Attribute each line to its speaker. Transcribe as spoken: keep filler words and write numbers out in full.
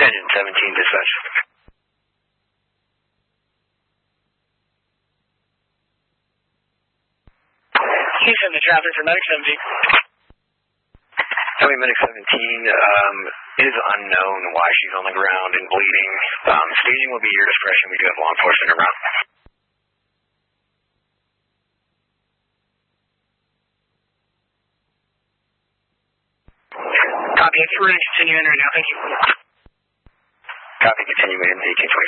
Speaker 1: Engine seventeen, dispatch.
Speaker 2: Houston, the traffic for Medic seventeen.
Speaker 1: Tell me, Medic seventeen, um, it is unknown why she's on the ground and bleeding. Um, staging will be your discretion. We do have law enforcement around.
Speaker 2: Copy, we're going to continue in right now, thank you.
Speaker 1: Copy, continue in eighteen twenty-five.